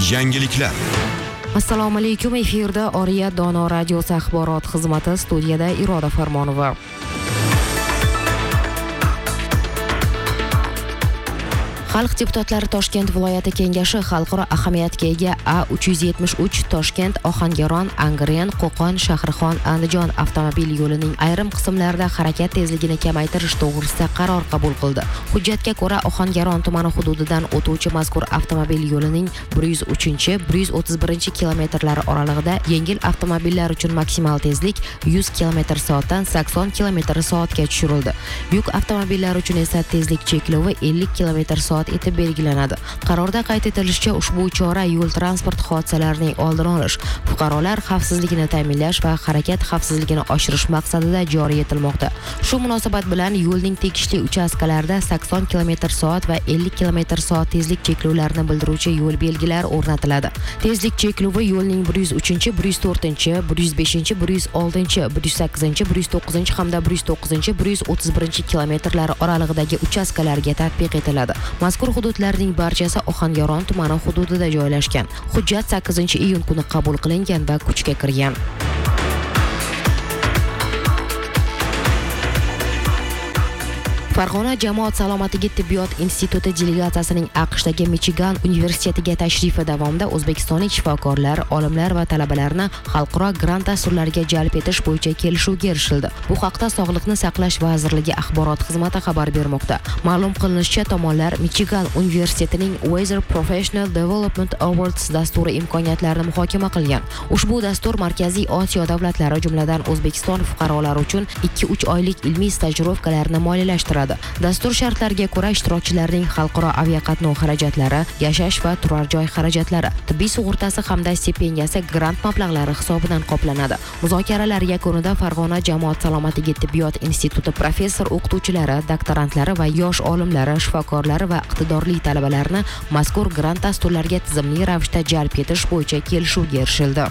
Yangiliklar. Assalomu alaykum, efirda Oriya Dono radiosi axborot xizmati, studiyada Iroda Farmonova. Xalq deputatlari Toshkent viloyati kengashi xalqaro ahamiyatga ega A373 Toshkent Ohangaron Angren Qo'qon Shahrixon Andijon avtomobil yo'lining ayrim qismlarida harakat tezligini kamaytirish to'g'risida qaror qabul qildi. Hujjatga ko'ra Ohangaron tumani hududidan o'tuvchi mazkur avtomobil yo'lining 103-131 kilometrlari oralig'ida yengil avtomobillar uchun maksimal tezlik 100 km/soatdan 80 km/soatga tushirildi. Yuk avtomobillari uchun esa tezlik cheklovi 50 km/soat etib belgilanadi. Qarorda qayd etilishicha, ushbu chora yo'l transport hodisalarining oldini olish, fuqarolar xavfsizligini ta'minlash va harakat xavfsizligini oshirish maqsadida joriy etilmoqda. Shu munosabat bilan yo'lning tegishli uchastkalarida 80 km/soat va 50 km/soat tezlik cheklovlarini bildiruvchi yo'l belgilari o'rnatiladi. Tezlik cheklovi yo'lning 103, 104, 105, 106, 108, 109 hamda 109, 131 kilometrlari oralig'idagi uchastkalarga tatbiq etiladi. Mazkur hududlarning barchasi Ohangaron tumani hududida joylashgan. Hujjat 8-iyun kuni qabul qilingan va kuchga kirgan. Farg'ona jamoat salomatligi tibbiyot instituti delegatsiyasining AQShdagi Michigan universitetiga tashrifi davomida o'zbekistonlik shifokorlar, olimlar va talabalarni xalqaro grant dasturlariga jalb etish bo'yicha kelishuvga erishildi. Bu haqda Sog'liqni saqlash vazirligi axborot xizmati xabar bermoqda. Ma'lum qilinishicha, tomonlar Michigan universitetining Weather Professional Development Awards dasturi imkoniyatlarini muhokama qilgan. Ushbu dastur Markaziy Osiyo davlatlari, jumladan O'zbekiston fuqarolari uchun 2-3 oylik ilmiy stajirovkalarni moliyalashtiradi. Dastur shartlariga ko'ra ishtirokchilarning xalqaro aviaqatnov xarajatlari, yashash va turar joy xarajatlari, tibbiy sug'urtasi hamda stipendiyasi grant mablag'lari hisobidan qoplanadi. Muzokaralar yakunida Farg'ona jamoat salomatligi tibbiyot instituti professor o'qituvchilari, doktorantlari va yosh olimlari, shifokorlari va iqtidorli talabalarni mazkur grant dasturlariga tizimli ravishda jalb etish bo'yicha kelishuvga erishildi.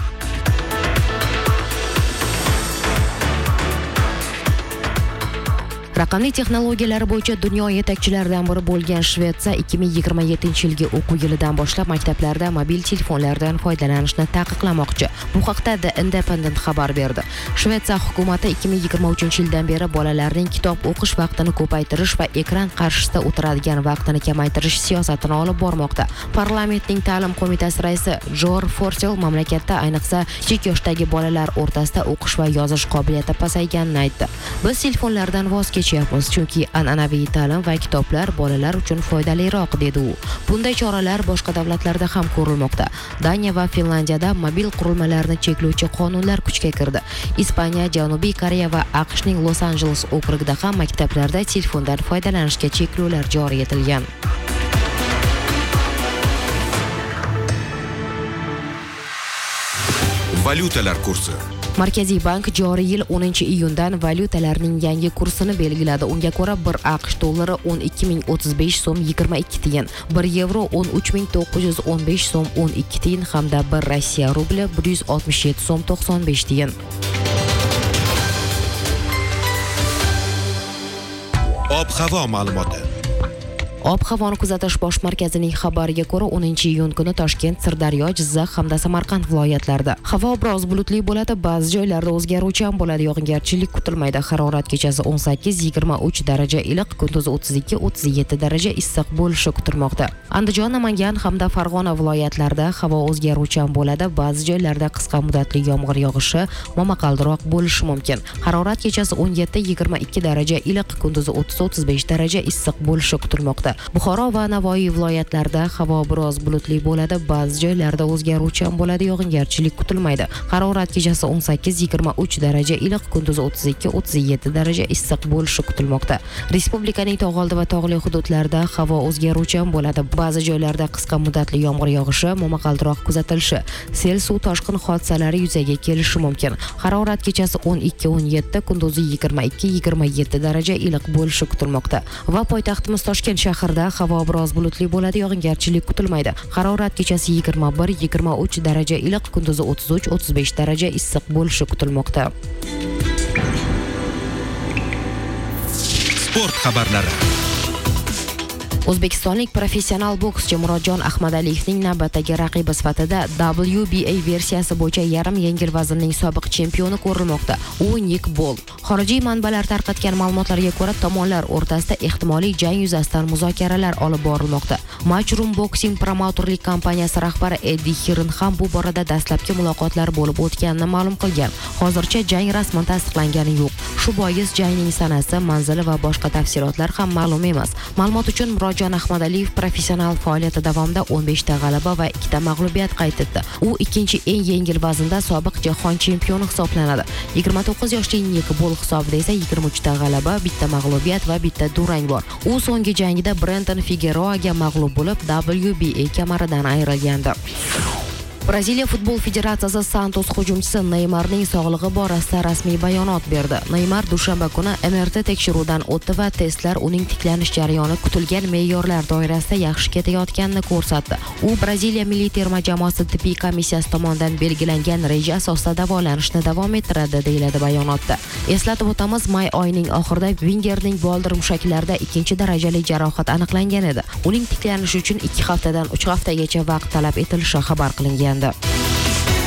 Raqamli texnologiyalar bo'yicha dunyo yetakchilaridan biri bo'lgan Shvetsiya 2027-yilgi o'quv yilidan boshlab maktablarda mobil telefonlardan foydalanishni taqiqlamoqchi. Bu haqda The Independent xabar berdi. Shvetsiya hukumati 2023-yildan beri bolalarning kitob o'qish vaqtini ko'paytirish va ekran qarshisida o'tiradigan vaqtini kamaytirish siyosatini olib bormoqda. Parlamentning ta'lim qo'mitasi raisi Jor Fortel mamlakatda ayniqsa kichik yoshdagi bolalar o'rtasida o'qish va yozish qobiliyati pasayganini aytdi. Biz telefonlardan voz kechyapmiz, chunki an'anaviy ta'lim va kitoblar bolalar uchun foydaliroq, dedi u. Bunday choralar boshqa davlatlarda ham ko'rilmoqda. Daniya va Finlandiyada mobil qurilmalarni cheklovchi qonunlar kuchga kirdi. Ispaniya, Janubiy Koreya va AQShning Los-Anjeles okrugida ham maktablarda telefondan foydalanishga cheklovlar joriy etilgan. Valyutalar kursi. Markaziy bank joriy yil 10-iyundan valyutalarning yangi kursini belgiladi. Unga ko'ra 1 AQSh dollari 12.035 so'm 22 tiyin, 1 yevro 13.915 so'm 12 tiyin hamda 1 Rossiya rubli 167 so'm 95 tiyin. Ob-havo ma'lumoti. Ob-havoni kuzatish bosh markazining xabariga ko'ra 10-iyun kuni Toshkent, Sirdaryo, Jizzax hamda Samarqand viloyatlarida havo biroz bulutli bo'ladi, ba'zi joylarda o'zgaruvchan bo'ladi, yog'ingarchilik kutilmaydi. Harorat kechasi 18-23 daraja iliq, kunduzi 32-37 daraja issiq bo'lishi kutilmoqda. Andijon, Namangan hamda Farg'ona viloyatlarida havo o'zgaruvchan bo'ladi, ba'zi joylarda qisqa muddatli yomg'ir yog'ishi, momaqaldiroq bo'lishi mumkin. Harorat kechasi 17-22 daraja iliq, kunduzi 30-35 daraja issiq bo'lishi kutilmoqda. Buxoro va Navoiy viloyatlarida havo biroz bulutli bo'ladi, ba'zi joylarda o'zgaruvchan bo'ladi, yog'ingarchilik kutilmaydi. Harorat kechasi 18-23 daraja iliq, kunduzi 32-37 daraja issiq bo'lishi kutilmoqda. Respublikaning tog'oldi va tog'li hududlarida havo o'zgaruvchan bo'ladi, ba'zi joylarda qisqa muddatli yomg'ir yog'ishi, momaqaldiroq kuzatilishi, sel suv toshqin hodisalari yuzaga kelishi mumkin. Harorat kechasi 12-17, kunduzi 22-27 daraja iliq bo'lishi kutilmoqda. Va poytaxtimiz Toshkent shahrida havo biroz bulutli bo'ladi, yog'ingarchilik kutilmaydi. Harorat kechasi 21-23 daraja iliq, kunduzi 33-35 daraja issiq bo'lishi kutilmoqda. Sport xabarlari. O'zbekistonlik professional bokschi Murodjon Ahmadaliyevning navbatdagi raqibi sifatida WBA versiyasi bo'yicha yarim yengil vaznning sobiq chempioni ko'rilmoqda. U Nick Bol. Xorijiy manbalar tarqatgan ma'lumotlarga ko'ra, tomonlar o'rtasida ehtimoliy jang yuzasidan muzokaralar olib borilmoqda. Matchroom Boxing promouterlik kompaniyasi rahbari Eddie Hearn ham bu borada dastlabki muloqotlar bo'lib o'tganini ma'lum qilgan. Hozircha jang rasman tasdiqlangani yo'q. Shu bois jangning sanasi, manzili va boshqa tafsilotlar ham ma'lum emas. Ma'lumot uchun Murodjon Ahmadaliyev professional faoliyati davomida 15 ta g'alaba va 2 ta mag'lubiyat qayd etdi. U ikkinchi eng yengil vaznda sobiq jahon chempioni hisoblanadi. 29 yoshli Nick Bol hisobida esa 23 ta g'alaba, 1 ta mag'lubiyat va 1 ta durang bor. U so'nggi jangida Brenton Figueroaga mag'lub bo'lib, WBA kamaridan ayrilgandi. Braziliya futbol federatsiyasi Santos hujumchisi Neymarning sog'lig'i borasida rasmiy bayonot berdi. Neymar dushanba kuni MRT tekshiruvidan o'tdi va testlar uning tiklanish jarayoni kutilgan me'yorlar doirasida yaxshi ketayotganini ko'rsatdi. U Braziliya milliy terma jamoasi tibbiy komissiyasi tomonidan belgilangan reja asosida davolanishni davom ettiradi, deyiladi bayonotda. Eslatib o'tamiz, may oyining oxirida Wengerning boldir mushaklarida 2-darajali jarohat aniqlangan edi. Uning tiklanishi uchun 2 haftadan 3 haftagacha vaqt talab etilishi xabar qilingan.